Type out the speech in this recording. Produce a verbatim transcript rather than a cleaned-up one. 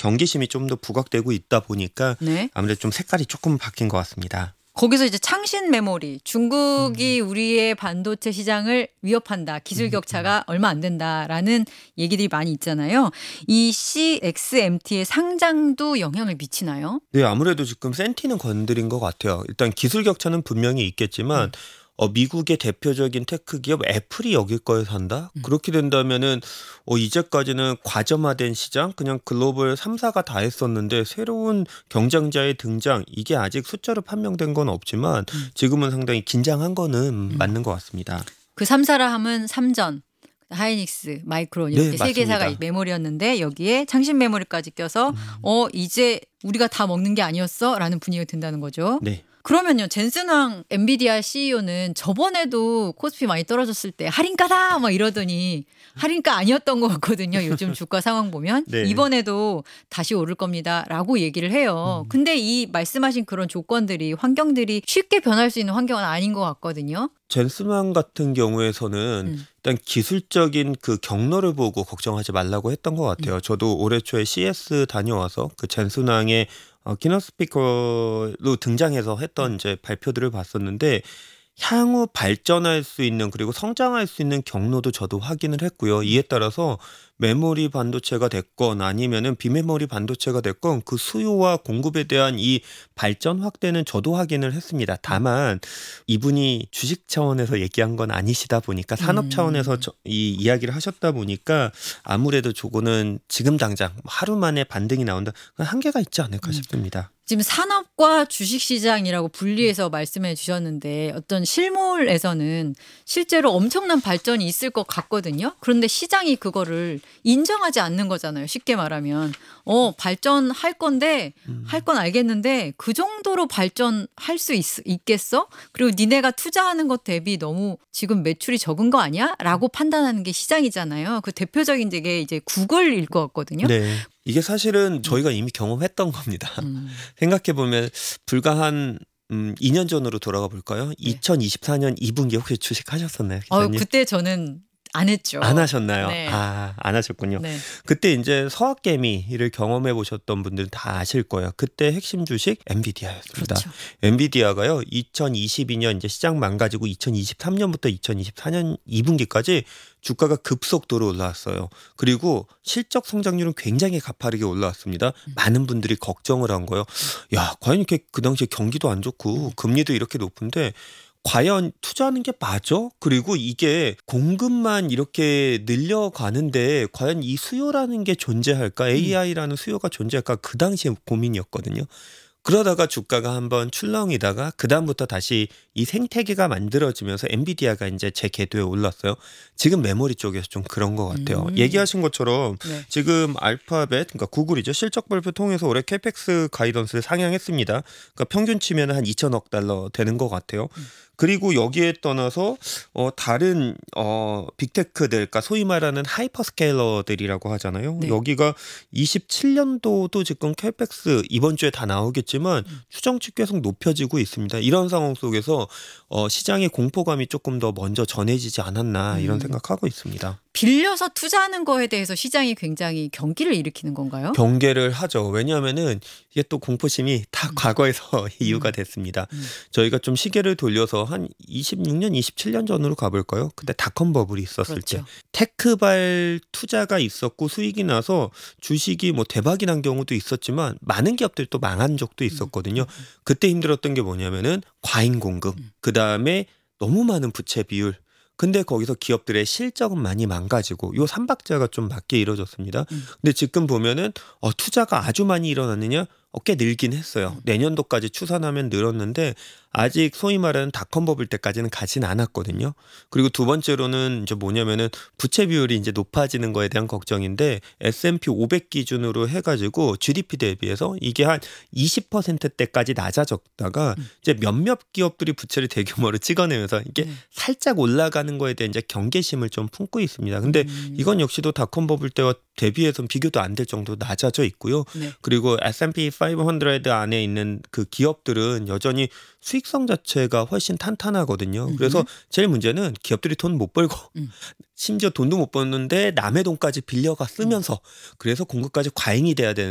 경계심이 좀 더 부각되고 있다 보니까 네. 아무래도 좀 색깔이 조금 바뀐 것 같습니다. 거기서 이제 창신 메모리, 중국이 음. 우리의 반도체 시장을 위협한다. 기술 격차가 음. 얼마 안 된다라는 얘기들이 많이 있잖아요. 이 씨엑스엠티의 상장도 영향을 미치나요? 네, 아무래도 지금 센티는 건드린 것 같아요. 일단 기술 격차는 분명히 있겠지만 음. 어, 미국의 대표적인 테크 기업 애플이 여길 거에 산다? 음. 그렇게 된다면은 어, 이제까지는 과점화된 시장, 그냥 글로벌 삼 사가 다 했었는데 새로운 경쟁자의 등장, 이게 아직 숫자로 판명된 건 없지만 음. 지금은 상당히 긴장한 거는 음. 맞는 것 같습니다. 그 삼 사라 함은 삼전, 하이닉스, 마이크론 이렇게 네, 세 개사가 메모리였는데 여기에 창신 메모리까지 껴서 음. 어 이제 우리가 다 먹는 게 아니었어? 라는 분위기가 든다는 거죠. 네. 그러면요, 젠슨 황 엔비디아 씨이오는 저번에도 코스피 많이 떨어졌을 때 할인가다 막 이러더니 할인가 아니었던 것 같거든요. 요즘 주가 상황 보면. 네. 이번에도 다시 오를 겁니다 라고 얘기를 해요. 음. 근데 이 말씀하신 그런 조건들이, 환경들이 쉽게 변할 수 있는 환경은 아닌 것 같거든요. 젠슨 황 같은 경우에서는 음. 일단 기술적인 그 경로를 보고 걱정하지 말라고 했던 것 같아요. 음. 저도 올해 초에 씨이에스 다녀와서 그 젠슨 황의 어, 키노트 스피커로 등장해서 했던 이제 발표들을 봤었는데 향후 발전할 수 있는 그리고 성장할 수 있는 경로도 저도 확인을 했고요. 이에 따라서 메모리 반도체가 됐건 아니면은 비메모리 반도체가 됐건 그 수요와 공급에 대한 이 발전 확대는 저도 확인을 했습니다. 다만 이분이 주식 차원에서 얘기한 건 아니시다 보니까 산업 차원에서 저, 이 이야기를 하셨다 보니까 아무래도 저거는 지금 당장 하루 만에 반등이 나온다. 한계가 있지 않을까 싶습니다. 지금 산업과 주식시장이라고 분리해서 말씀해 주셨는데 어떤 실물에서는 실제로 엄청난 발전이 있을 것 같거든요. 그런데 시장이 그거를 인정하지 않는 거잖아요. 쉽게 말하면. 어, 발전할 건데 음. 할 건 알겠는데 그 정도로 발전할 수 있, 있겠어? 그리고 니네가 투자하는 것 대비 너무 지금 매출이 적은 거 아니야? 라고 판단하는 게 시장이잖아요. 그 대표적인 게 이제 구글일 것 같거든요. 네. 이게 사실은 저희가 이미 경험했던 겁니다. 음. 생각해보면 불과 한 음, 이 년 전으로 돌아가 볼까요? 네. 이천이십사 년 이 분기 혹시 주식 하셨었나요? 어, 그때 저는 안 했죠. 안 하셨나요? 네. 아, 안 하셨군요. 네. 그때 이제 서학개미를 경험해 보셨던 분들은 다 아실 거예요. 그때 핵심 주식 엔비디아였습니다. 그렇죠. 엔비디아가요, 이천이십이 년 이제 시장 망가지고 이천이십삼 년부터 이천이십사 년 이 분기까지 주가가 급속도로 올라왔어요. 그리고 실적 성장률은 굉장히 가파르게 올라왔습니다. 음. 많은 분들이 걱정을 한 거예요. 야, 과연 이렇게 그 당시에 경기도 안 좋고 금리도 이렇게 높은데 과연 투자하는 게 맞아? 그리고 이게 공급만 이렇게 늘려가는데 과연 이 수요라는 게 존재할까? 에이아이라는 수요가 존재할까? 그 당시에 고민이었거든요. 그러다가 주가가 한번 출렁이다가 그 다음부터 다시 이 생태계가 만들어지면서 엔비디아가 이제 제 궤도에 올랐어요. 지금 메모리 쪽에서 좀 그런 것 같아요. 음. 얘기하신 것처럼 네. 지금 알파벳, 그러니까 구글이죠. 실적 발표 통해서 올해 캐펙스 가이던스를 상향했습니다. 그러니까 평균 치면 한 이천억 달러 되는 것 같아요. 음. 그리고 여기에 떠나서 어, 다른 어, 빅테크들, 그러니까 소위 말하는 하이퍼스케일러들이라고 하잖아요. 네. 여기가 이십칠 년도도 지금 캐펙스 이번 주에 다 나오겠지만 음. 추정치 계속 높여지고 있습니다. 이런 상황 속에서 어, 시장의 공포감이 조금 더 먼저 전해지지 않았나 이런 음. 생각하고 있습니다. 빌려서 투자하는 거에 대해서 시장이 굉장히 경기를 일으키는 건가요? 경계를 하죠. 왜냐하면은 이게 또 공포심이 다 음. 과거에서 이유가 음. 됐습니다. 음. 저희가 좀 시계를 돌려서 한 이십육 년, 이십칠 년 전으로 가볼까요? 그때 닷컴 버블이 있었을 그렇죠. 때 테크발 투자가 있었고 수익이 나서 주식이 뭐 대박이 난 경우도 있었지만 많은 기업들이 또 망한 적도 있었거든요. 음. 그때 힘들었던 게 뭐냐면은 과잉 공급, 음. 그 다음에 너무 많은 부채 비율. 근데 거기서 기업들의 실적은 많이 망가지고 요 삼박자가 좀 맞게 이루어졌습니다. 음. 근데 지금 보면은 어, 투자가 아주 많이 일어났느냐? 어, 꽤 늘긴 했어요. 음. 내년도까지 추산하면 늘었는데 아직 소위 말하는 닷컴 버블 때까지는 가진 않았거든요. 그리고 두 번째로는 이제 뭐냐면은 부채 비율이 이제 높아지는 거에 대한 걱정인데 에스 앤 피 오백 기준으로 해가지고 지디피 대비해서 이게 한 이십 퍼센트대까지 낮아졌다가 음. 이제 몇몇 기업들이 부채를 대규모로 찍어내면서 이게 음. 살짝 올라가는 거에 대한 이제 경계심을 좀 품고 있습니다. 근데 음. 이건 역시도 닷컴 버블 때와 대비해서는 비교도 안 될 정도로 낮아져 있고요. 네. 그리고 에스 앤 피 오백 안에 있는 그 기업들은 여전히 수익성 자체가 훨씬 탄탄하거든요. 음흠. 그래서 제일 문제는 기업들이 돈 못 벌고 음. 심지어 돈도 못 버는데 남의 돈까지 빌려가 쓰면서 음. 그래서 공급까지 과잉이 돼야 되는